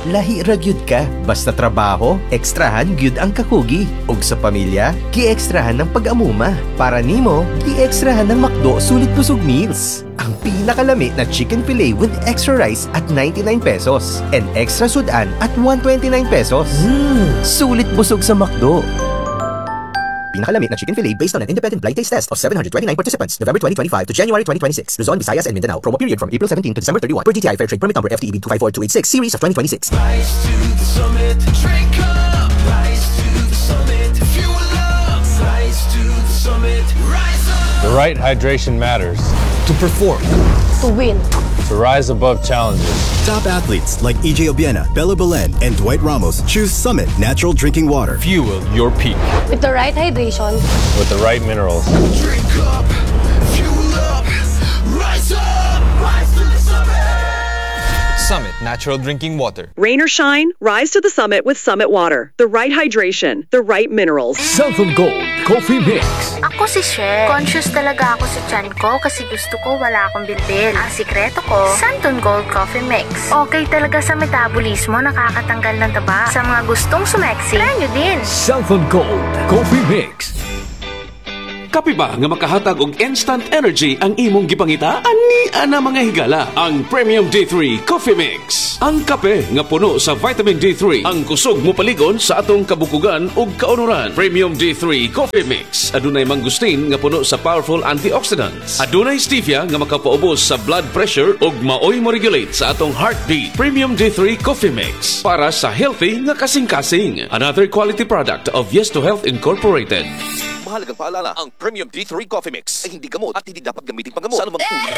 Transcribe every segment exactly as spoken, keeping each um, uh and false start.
lahi ra gyud ka. Basta trabaho, ekstrahan gyud ang kakugi. Ug sa pamilya, gi-ekstrahan ng pag-amuma. Para nimo, gi-ekstrahan ng McDo sulit busog meals. Ang pinakalami na chicken fillet with extra rice at ninety-nine pesos and extra sudan at one twenty-nine pesos. Mm, sulit busog sa McDo. Pinakalamit na chicken fillet based on an independent blind taste test of seven hundred twenty-nine participants, November twenty twenty-five to January twenty twenty-six. Luzon, Visayas, and Mindanao. Promo period from April seventeenth to December thirty-first. Per D T I Fair Trade Permit Number F T E B two five four two eight six, Series of twenty twenty-six. Rise to the summit, drink up. Rise to the summit, fuel up. Rise to the summit, rise up. The right hydration matters. To perform. To win. To rise above challenges. Top athletes like E J Obiena, Bella Belen, and Dwight Ramos choose Summit Natural Drinking Water. Fuel your peak. With the right hydration. With the right minerals. Drink up, fuel up, rise up, rise to the summit. Summit Natural Drinking Water. Rain or shine, rise to the summit with Summit Water. The right hydration, the right minerals. Santon Gold Coffee Mix. Ako si Cher. Conscious talaga ako sa tiyan ko kasi gusto ko wala akong bilbil. Ang sikreto ko, Santon Gold Coffee Mix. Okay talaga sa metabolismo, nakakatanggal ng taba. Sa mga gustong sumeksi, try nyo din. Santon Gold Coffee Mix. Kapi ba nga makahatag og instant energy ang imong gipangita? Ani ana mga higala ang Premium D three Coffee Mix. Ang kape nga puno sa vitamin D three ang kusog mo paligon sa atong kabukugan ug kaunuran. Premium D three Coffee Mix adunay mangustin nga puno sa powerful antioxidants. Adunay stevia nga makapaubos sa blood pressure ug maoy mo regulate sa atong heartbeat. Premium D three Coffee Mix para sa healthy nga kasing-kasing. Another quality product of Yes to Health Incorporated. Mahalagang paalala, ang Premium D three Coffee Mix ay hindi gamot at hindi dapat gamitin panggamot sa anumang uri.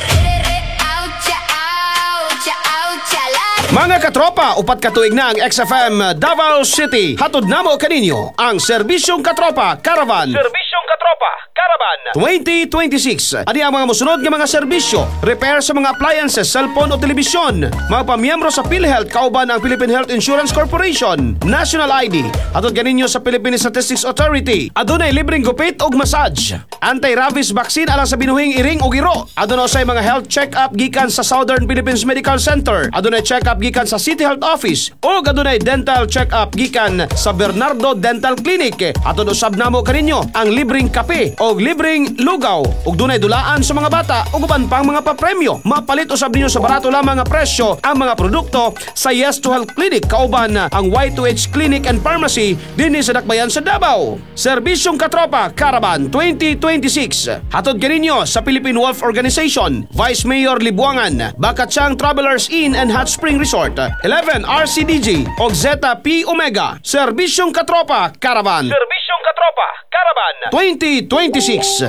Mga katropa, upat katuig na ang X F M Davao City. Hatod namo kaninyo ang Serbisyong Katropa Caravan. Serbisyong Katropa Caravan twenty twenty-six. Ani ang mga musunod nga mga serbisyo: repair sa mga appliances, cellphone o telebisyon, mga pamiyembro sa PhilHealth kauban ang Philippine Health Insurance Corporation, National I D. Hatod kaninyo sa Philippine Statistics Authority. Adunay libreng gupit og massage. Anti-rabies vaccine alang sa binuhing iring o giro. Adunay usay mga health check-up gikan sa Southern Philippines Medical Center. Adunay check-up gikan sa City Health Office o adunay dental check-up gikan sa Bernardo Dental Clinic. Aton usab namo kaninyo ang libreng kape o libreng lugaw ug dunay dulaan sa mga bata ug uban pang mga papremyo. Mapalit usab ninyo sa barato lamang nga presyo ang mga produkto sa Yes to Health Clinic kauban ang Y two H Clinic and Pharmacy dinhi sa Dakbayan sa Davao. Serbisyong Katropa Caravan twenty twenty-six. Hatod kaninyo sa Philippine Wolf Organization, Vice Mayor Libuangan, Bakatsang Travelers Inn and Hot Spring Resort, eleven R C D G o Zeta Pi Omega. Serbisyong Katropa Caravan. Serbisyong Katropa Caravan twenty twenty-six.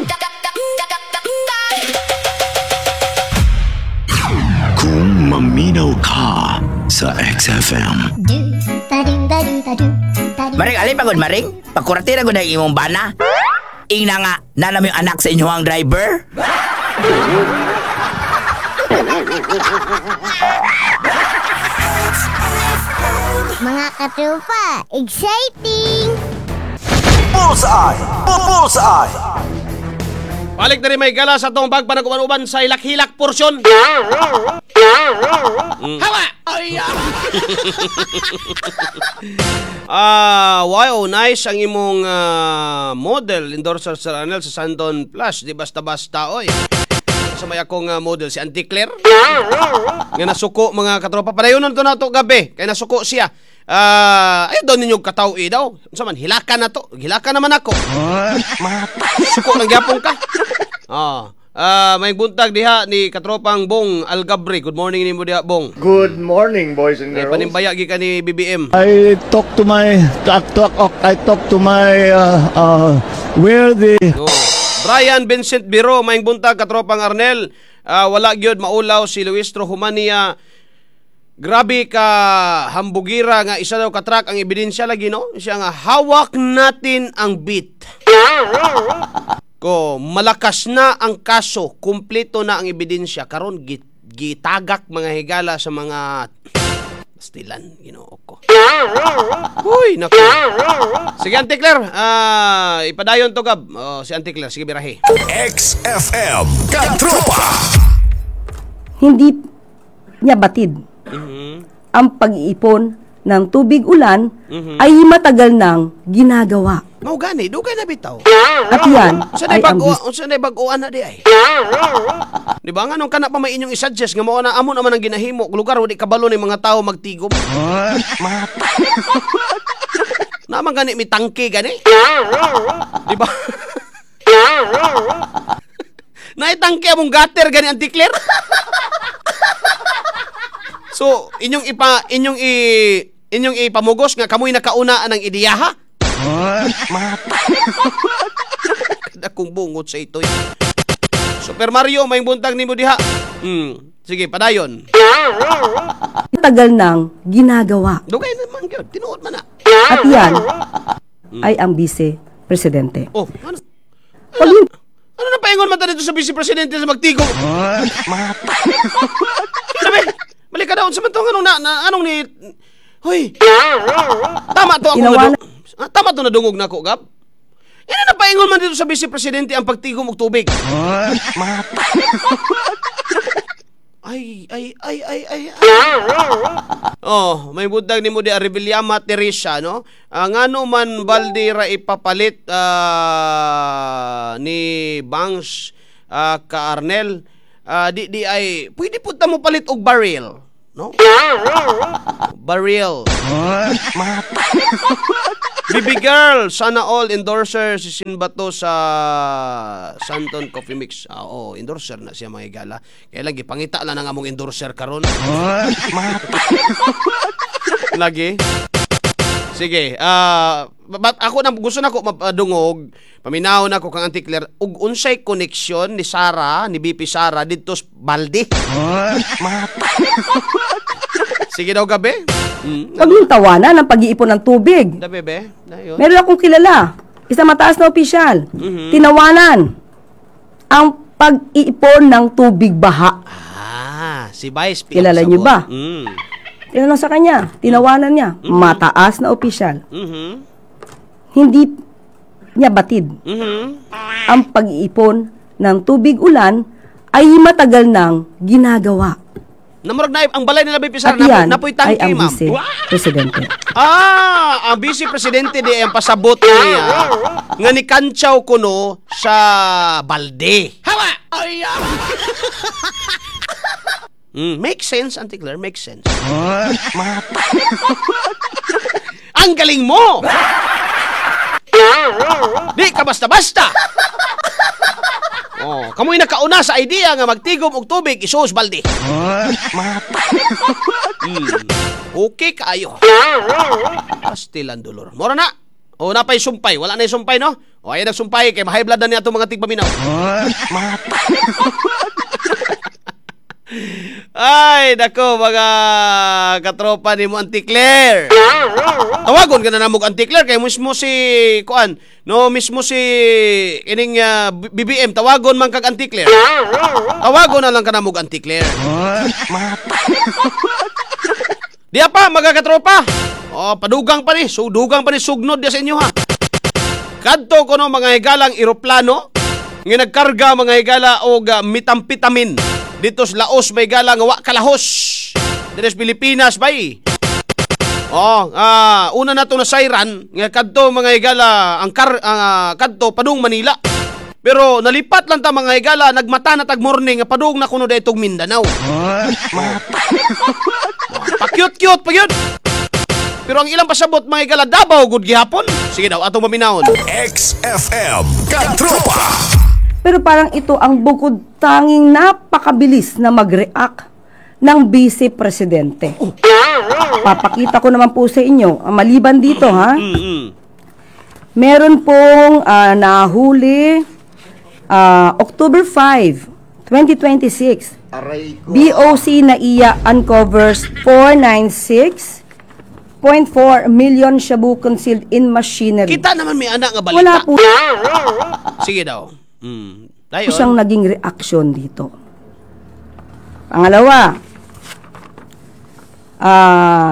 Kung maminaw ka sa X F M. Maring, alin pagod, Maring? Pagkuratira ko na imong bana? Ing na nga, nanam yung anak sa inyong driver? Mga katropa, exciting! Bullseye! Bullseye! Balik na rin may gala sa itong bagpanaguban-uban sa hilak-hilak porsyon. mm. Hawa! Ah, wow, nice ang imong uh, model endorser sa Ranel sa Santon Plus. Di basta-basta, oy. Sa may akong uh, model, si Auntie Claire. Nga nasuko, mga katropa. Padayonon to na to gabi. Kaya nasuko siya. Ah, uh, ayun daw ninyong katawi daw. Sa man, hilakan na to. Hilakan naman ako. Suko ng gyapon ka. Ah, uh, may buntag diha ni katropang Bong Algabri. Good morning nimo diha, Bong. Good morning, boys and girls. Ay, panimbaya gi ka ni B B M. I talk to my talk talk I talk to my uh, uh where the oh. Brian Vincent Biro, may buntag katropang Arnel. Uh, wala gyud maulaw si Luistro Humania. Grabe ka hambugira nga isa daw ka truck ang ebidensya lagi, no? Siya nga hawak natin ang beat. Ko malakas na ang kaso, kumpleto na ang ebidensya karon git, gitagak mga higala sa mga pastilan, Ginoo ko. Uy, naku. Sige, Auntie Claire, uh, ipadayon to gab. Oh, si Auntie Claire, sige birahe. X F M Katropa. Hindi niya batid. Mm-hmm. ang pag-iipon ng tubig ulan Mhm. ay matagal nang ginagawa. Mao gani, dugay na bitaw. At yan Sa ay ang bag-o, bis- sa bag-oan na di ay. Di ba nga nung kana pa may inyong i-suggest nga mao na amo naman ang ginahimo lugar wadi kabalo ni mga tao magtigom. Naman gani mi tangke gani. Di ba? Naitangke among gutter gani ang tikler. So, inyong ipa inyong i inyong ipamugos nga kamoy nakauna ng ideyaha. Kada kong bungot sa ito. Super Mario, may buntag nimo diha. Hmm, sige, padayon. matagal nang ginagawa. Dugay naman gyud, tinuod man na. At yan ay ang Vice Presidente. Oh, ano? Pag yun- Ano na paingon man ta dito sa Vice Presidente sa magtigo? Sabi, balik ka daw sa mantong anong na, na anong ni Hoy. Tama to ako Ginawa na, ah, tama to na dungog na ko, Gab. Ina na paingon man dito sa Vice Presidente ang pagtigom og tubig. Ay, ay, ay, ay, ay, ay. Oh, may budag ni mo di Arevillama Teresa, no? Uh, ngano man balde ra ipapalit ah, ni Bangs uh, ka Arnel, ah, di di ay pwede pud ta mo palit og barrel, no? Barrel. Baby girl, sana all endorser si Sinbato sa Santon Coffee Mix. Ah, oh, endorser na siya mga igala. Kaya lagi pangita lang ang among endorser karon. Lagi. Sige, ah uh, ako na gusto na ko mapadungog, paminaw na ko kang Antikler ug unsay connection ni Sara, ni B P Sara didto sa Balde. Sige daw gabi. Hmm. Huwag mong tawanan ang pag-iipon ng tubig. Da bebe, dayon. Meron akong kilala, isang mataas na opisyal, Mhm. tinawanan ang pag-iipon ng tubig baha. Ah, si Vice P. Kilala niyo ba? Mm. Tinanong sa kanya, tinawanan niya, mataas na opisyal. Mhm. Hindi niya batid. Mhm. Ang pag-iipon ng tubig ulan ay matagal nang ginagawa. Namurag na ang balay nila Bipisar At yan na napoy ay tangke, ang ma'am. Vice Presidente. Ah, ang Vice Presidente di ang pasabot niya nga ni kantsaw kuno sa balde. Hawa! Ay, ah. mm, make sense, Auntie Claire, make sense. Ang galing mo! Di ka basta-basta! Oh, kamoy nakauna sa idea nga magtigom og tubig isos balde. Hmm. Okay kaayo. Pastilan dolor. Mora na. O na pay sumpay, wala na sumpay no? O ay nagsumpay kay mahay blood na niya mga tigpaminaw. Ay, dako mga katropa ni mo Auntie Claire. Tawagon ka na namog Auntie Claire kay mismo si kuan, no mismo si ining uh, B B M tawagon man kag Auntie Claire. Tawagon na lang ka namog Auntie Claire. Diya pa mga katropa. Oh, padugang pa ni, so dugang pa ni sugnod dia sa inyo ha. Kadto ko no mga higalang eroplano nga nagkarga mga higala og uh, mitampitamin. Dito sa Laos may gala nga wa kalahos. Dito sa Pilipinas bay. Oh, ah, una na to na siren nga kadto mga higala ang kar uh, kadto padung Manila. Pero nalipat lang ta mga higala nagmata na tag morning nga padung na kuno daytong Mindanao. Pakyut-kyut pagyud. Pero ang ilang pasabot mga higala Davao gud gihapon. Sige daw atong maminahon. X F M Katropa. Pero parang ito ang bukod tanging napakabilis na mag-react ng Vice Presidente. Papakita ko naman po sa inyo, ang maliban dito ha, meron pong uh, nahuli uh, October fifth, twenty twenty-six. B O C na iya uncovers four ninety-six point four million shabu concealed in machinery. Kita naman may anak nga balita. Wala po. Sige daw. Hmm. Dayon. Siyang naging reaksyon dito. Pangalawa, ah uh,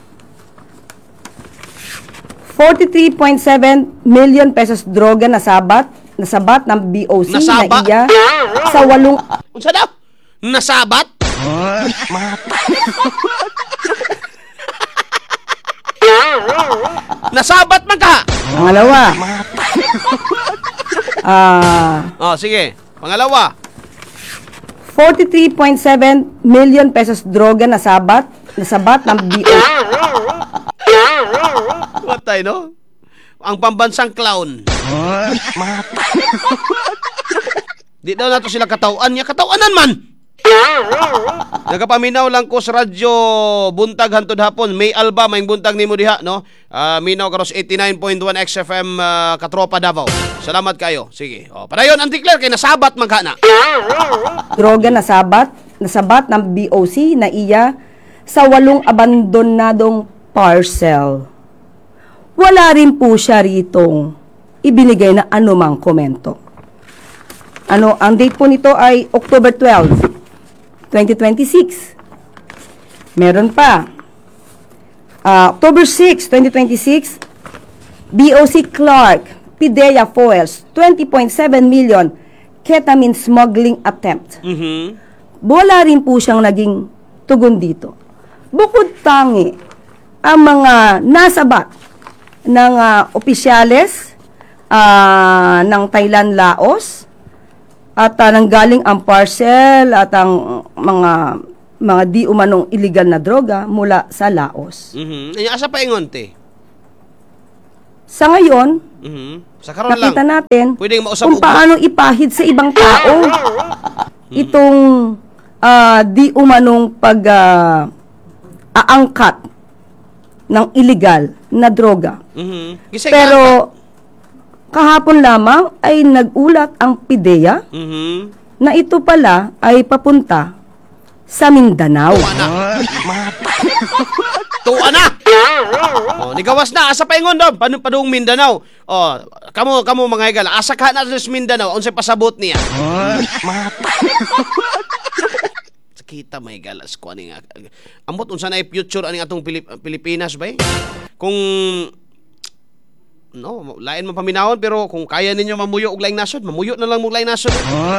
forty-three point seven million pesos droga nasabat, nasabat ng B O C Nasaba? na iya sa walong... Unsa daw? Nasabat? Nasabat man ka. Pangalawa. Ah, Oh, sige. Pangalawa. forty-three point seven million pesos droga nasabat, nasabat ng B O. Watay, no? Ang pambansang clown. Di daw nato sila katawan niya. Katawanan man! Nagapaminaw lang ko sa radyo buntag hantod hapon. May Alba, may buntag nimo diha, no? Uh, minaw karos eighty-nine point one X F M uh, Katropa Davao. Salamat kayo. Sige. Oh, padayon Auntie Claire kay nasabat man kana. Droga nasabat, nasabat ng B O C na iya sa walong abandonadong parcel. Wala rin po siya ritong ibinigay na anumang komento. Ano, ang date po nito ay October twelfth, twenty twenty-six. Meron pa. Uh, October sixth, twenty twenty-six, B O C Clark, Pidea Foils, twenty point seven million ketamine smuggling attempt. Mhm. Wala rin po siyang naging tugon dito. Bukod tangi ang mga nasabat ng uh, opisyales uh, ng Thailand, Laos, at uh, nanggaling ang parcel at ang mga mga di umanong illegal na droga mula sa Laos. Mhm. Ay asa pa ingon te? Sa ngayon, Mhm. Sa karon lang. nakita natin Pwedeng mausap kung og- paano ipahid sa ibang tao itong ah, di umanong pag ah, aangkat ng illegal na droga. Mhm. Gising Pero kahapon lamang ay nagulat ang Pidea Mhm. na ito pala ay papunta sa Mindanao. Tuwa na. Oh, nigawas na asa pa ingon daw panu padung Mindanao. Oh, kamo kamo mga higala, asa ka na sa Mindanao unsay pasabot niya? Kita may galas ko ani nga. Ambot unsa na future ani atong Pilip, Pilipinas bay? Kung no, lain man paminawon pero kung kaya ninyo mamuyo og laing nasod, mamuyo na lang mo laing nasod.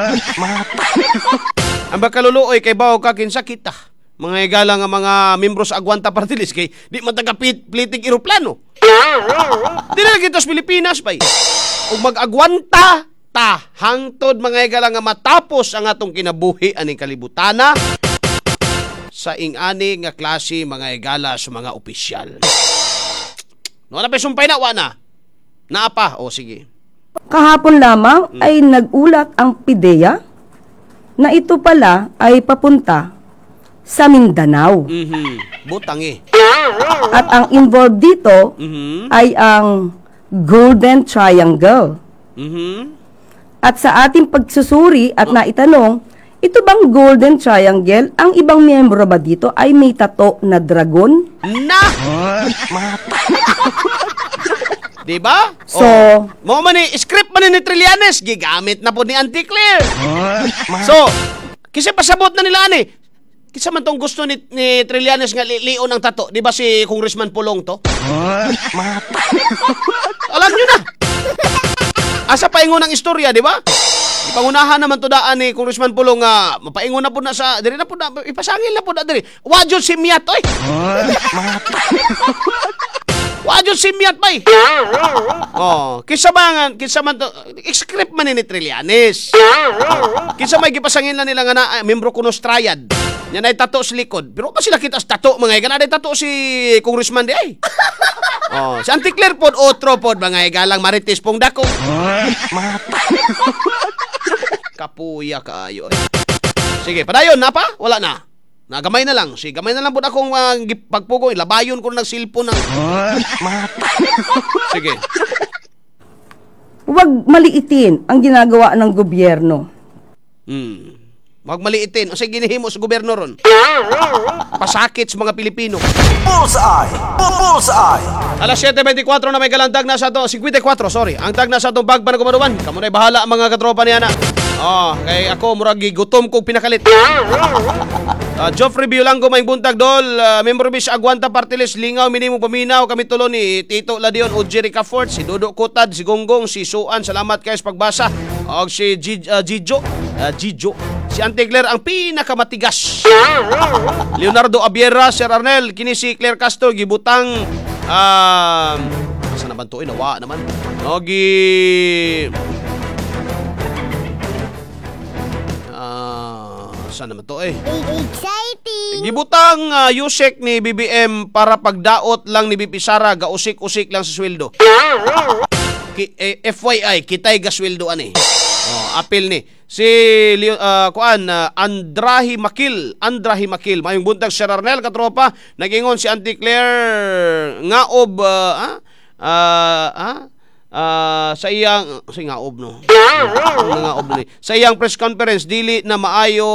Ang bakaluluoy kay bawo ka kinsa kita. Mga higala nga mga membro sa Agwanta Party List kay di man taga plitig eroplano. Di na kita sa Pilipinas bay. Ug mag-agwanta ta hangtod mga higala nga matapos ang atong kinabuhi aning kalibutana sa ing-ani nga klase mga higala sa mga opisyal. No na pa sumpay na wa na. Naa pa o sige. Kahapon lamang Hmm. ay nagulat ang Pidea na ito pala ay papunta sa Mindanao. Mhm. Butang eh. At ang involved dito Mhm. ay ang Golden Triangle. Mhm. At sa ating pagsusuri at naitanong, ito bang Golden Triangle, ang ibang miyembro ba dito ay may tato na dragon? Na! Diba? So, oh. Mo man ni script man ni Trillanes gigamit na po ni Auntie Claire. So, kasi pasabot na nila ani. Kisa man tong gusto ni, ni Trillanes nga lion ang tato, di ba si Congressman Pulong to? Alam nyo na. Asa paingon ang istorya, di ba? Ipangunahan naman to daan ni Congressman Pulong nga uh, mapaingon na po na sa diri na po na ipasangil na po na diri. Wadyo si Miat oy. Wadyo si Miat bay. Oh, kisa man kisa man to script man ni Trillanes. Kisa may gipasangil na nila nga na uh, membro kuno Triad. Yan ay tato sa likod. Pero pa sila kita sa tato mga higa na tato si Congressman di ay. Oh, si Auntie Claire pod otro pod mga higalang marites pong dako. Kapuya kaayo. Eh. Sige, padayon na pa? Wala na. Nagamay na lang. Sige, gamay na lang po akong uh, pagpugo. Labayon ko ng silpo ng... Sige. Huwag maliitin ang ginagawa ng gobyerno. Hmm. Huwag maliitin. O sige, ginihimo sa gobyerno ron. Pasakit sa mga Pilipino. Bullseye! Bullseye! Alas seven twenty-four na may galandag na sa to. fifty-four, sorry. Ang tag na sa itong bagba na gumaduman. Kamu na'y bahala ang mga katropa niya na. Oh, kay ako, murag gutom kong pinakalit. Uh, Joffrey Biolango, may buntag dol. Uh, member bis Agwanta Party List, lingaw, minimum paminaw. Kami tulo ni Tito Ladion, o Jerica Fort, si Dodo Kutad, si Gonggong, si Suan. Salamat kayo sa pagbasa. O si G- uh, Gijo, uh, Gijo. Si Auntie Claire ang pinakamatigas. Leonardo Abiera, Sir Arnel, kini si Claire Castro, gibutang uh, naman to, inawa naman. No, gi Ah, saan naman to eh? Exciting! Gibutang uh, Yusek ni B B M para pagdaot lang ni B P Sara, gausik-usik lang sa sweldo. Ki, eh, F Y I, kitay ga sweldo ani. Oh, apil ni si uh, kuan uh, Andrahi Makil, Andrahi Makil, mayong buntag si Arnel katropa, nagingon si Auntie Claire ngaob uh, ah ah ah uh, sa iyang sa ngaob no. Ngaob ni. Sa iyang press conference dili na maayo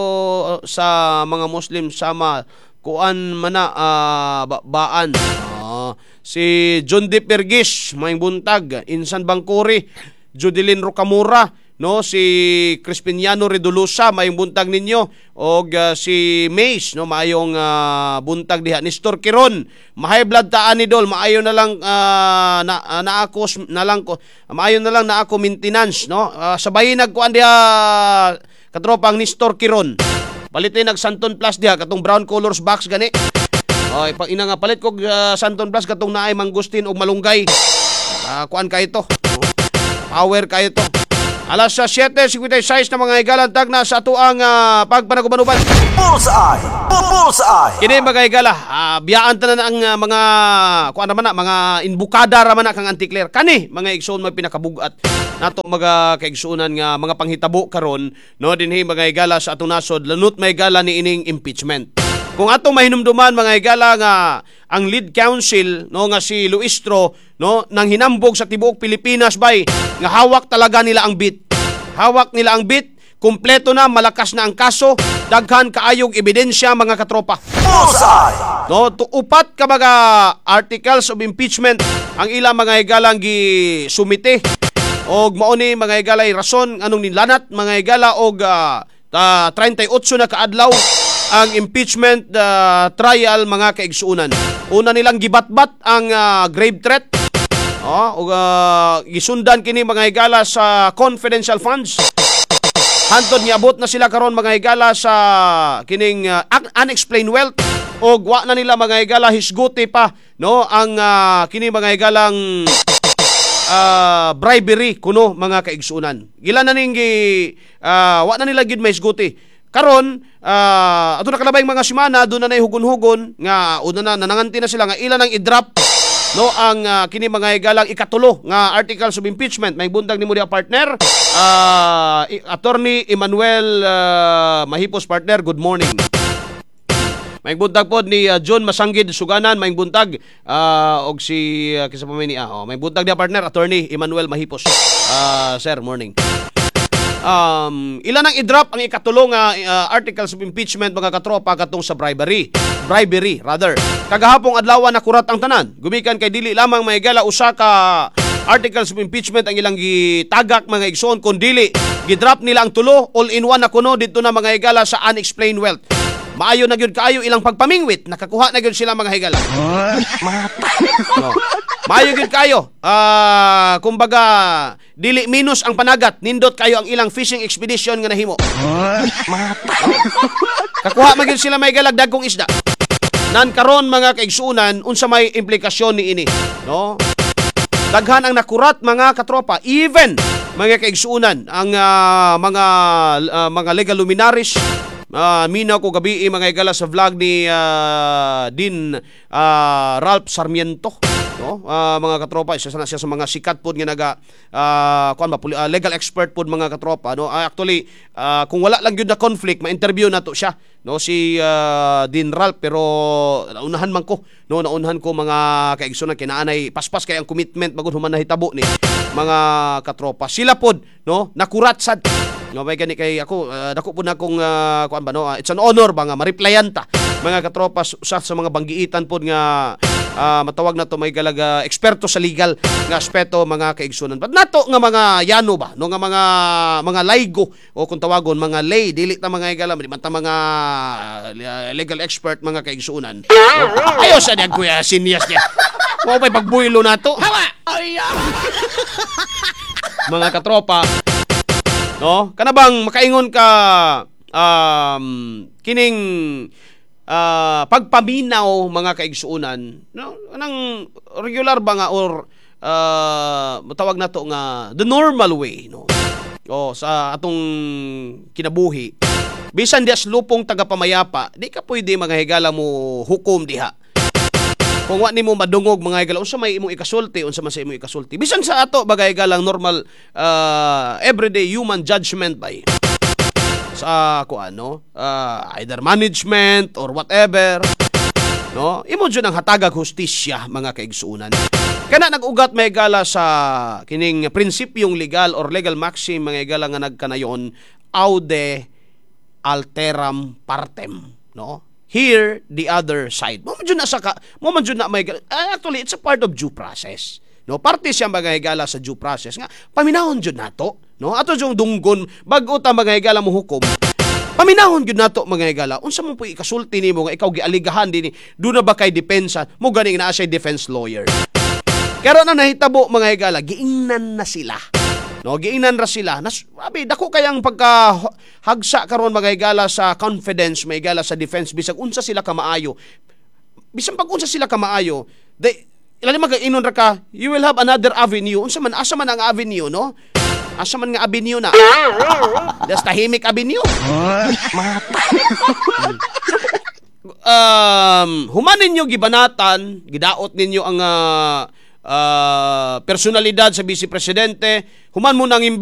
sa mga Muslim sama kuan mana uh, ba- baan. Uh, si John D. Pergis, mayong buntag, Insan Bangkuri, Judelin Rocamora, no, si Crispiniano Redulusa, mayong buntag ninyo, og uh, si Mace, no, mayong uh, buntag diha. Nestor Kiron, mahay blood taan ni Dol, maayo na lang uh, na, uh, na ako na lang ko, maayo na lang na ako maintenance, no. Uh, sabayin nagkuan diha katropang Nestor Kiron. Palitin nag Santon Plus diha katong brown colors box gani. Oy, pag ina nga palit ko uh, Santon Plus katong naay mangustin og malunggay. Uh, kuan kay ito. Power kay ito. Alas sa seven fifty-six na mga higalan tag na sa atuang uh, pagpanagubanuban. Bullseye! Bullseye! Kini mga higala, uh, biyaan tanan ang uh, mga kuan naman na mga inbukada ra man na kang Auntie Claire. Kani mga igsoon may pinakabugat nato mga kaigsuonan nga mga panghitabo karon, no, dinhi mga higala sa atong nasod lanut may higala ni ining impeachment. Kung atong mahinumduman mga higala nga ang lead counsel, no, nga si Luistro, no, nang hinambog sa tibuok Pilipinas bay nga hawak talaga nila ang bit. Hawak nila ang bit, kumpleto na, malakas na ang kaso, daghan kaayog ebidensya mga katropa. Bullseye! No, tu- upat ka mga articles of impeachment ang ilang mga higalang gi sumite. Og mao ni mga higalay rason anong nilanat mga higala og uh, thirty-eight na kaadlaw ang impeachment uh, trial mga kaigsuunan. Una nilang gibatbat ang uh, grave threat. Oh, ug uh, gisundan kini mga higala sa confidential funds. Hantod niabot na sila karon mga higala sa kining uh, unexplained wealth og wa na nila mga higala hisguti pa, no, ang uh, kini mga higalang uh, bribery kuno mga kaigsuunan. Gila na ning gi uh, wa na nila gid may hisguti. Karon, uh, ato na kalabayng mga semana, doon na na hugon-hugon, nga una na, nananganti na sila, nga ilan ang i-drop, no, ang uh, kini mga higalang ikatulo, nga articles of impeachment, may buntag ni mo dia partner, uh, Attorney Emmanuel uh, Mahipos partner, good morning. May buntag pod ni uh, John Masanggid Suganan, may buntag, uh, og si, uh, kisa pa may ni, ah, oh, may buntag dia partner, Attorney Emmanuel Mahipos, uh, sir, morning. Um, ilan ang i-drop ang ikatulong uh, uh, articles of impeachment mga katropa katong sa bribery. Bribery, rather. Kagahapong adlaw na kurat ang tanan. Gumikan kay dili lamang may gala usa ka articles of impeachment ang ilang gitagak mga igsoon kun dili gi-drop nila ang tulo all in one na kuno didto na mga higala sa unexplained wealth. Maayo na gyud kaayo ilang pagpamingwit, nakakuha na gyud sila mga higala. No. Maayo gyud kayo. Ah, uh, kumbaga dili minus ang panagat, nindot kayo ang ilang fishing expedition nga nahimo. Kakuha man gyud sila may galagdag kong isda. Nan karon mga kaigsuunan unsa may implikasyon ni ini, no? Daghan ang nakurat mga katropa, even mga kaigsuunan ang uh, mga uh, mga legal luminaries. Uh, minaw ko gabi mga higala sa vlog ni uh, Din uh, Ralph Sarmiento, no, uh, mga katropa, isa na siya sa mga sikat pod nga naga uh, kuan ba uh, legal expert pod mga katropa, no. Uh, actually uh, kung wala lang gyud na conflict ma-interview nato siya, no, si uh, Din Ralph, pero naunahan man ko, no, naunahan ko mga kaigsunan kinaanay paspas kay ang commitment magud human nahitabo ni mga katropa. Sila pod, no, nakurat sad. No, may gani kay ako, uh, dako po na akong uh, kuan ba, no, uh, it's an honor ba nga ma-replyan ta mga katropa sa, sa mga banggiitan pod nga uh, matawag na to may galaga eksperto sa legal nga aspeto mga kaigsunan. But nato nga mga yano ba, no, nga mga mga laygo o kung tawagon mga lay, dili ta mga higala, di man ta mga uh, legal expert mga kaigsunan. No? Ayo sa diag kuya seniors niya. Mo pay pagbuilo nato. Hawa. Mga katropa, no, kana bang makaingon ka um, kining uh, pagpaminaw mga kaigsuunan, no, anang regular ba nga or uh, matawag na to nga the normal way, no? O sa atong kinabuhi. Bisan di as lupong tagapamayapa, di ka pwede mga higala mo hukom diha. Kung wa nimo madungog mga higala, unsa may imong ikasulti, unsa man sa imong ikasulti. Bisan sa ato bagay higala normal uh, everyday human judgment by sa ko ano, uh, either management or whatever. No? Imo jud ang hatagag hustisya mga kaigsuunan. Kana nag-ugat may higala sa kining prinsipyong legal or legal maxim mga higala nga nagkanayon, aude alteram partem, no? Here the other side. Mo man jud na sa ka, mo man jud na may actually it's a part of due process. No, parte siya mga higala sa due process nga paminahon jud nato, no? Ato jung dunggon bag-o ta mga higala mo hukom. Paminahon jud nato mga higala. Unsa mo po ikasulti nimo nga ikaw gialigahan dinhi? Do na ba kay depensa? Mo gani na siya defense lawyer. Karon na nahitabo mga higala, giingnan na sila. No, giingnan ra sila. Nas, abi dako kayang pagka hagsa karon mga higala sa confidence, mga higala sa defense bisag unsa sila ka maayo. Bisan pag unsa sila ka maayo, they ilali mag-inon ra ka, you will have another avenue. Unsa man asa man ang avenue, no? Asa man nga avenue na? Das tahimik avenue. um, human ninyo gibanatan, gidaot ninyo ang uh, uh, personalidad sa Vice Presidente, human mo nang